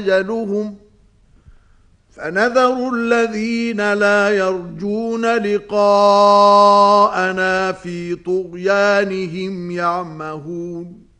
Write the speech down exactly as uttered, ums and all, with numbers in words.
أجلهم فنذر الذين لا يرجون لقاءنا في طغيانهم يعمهون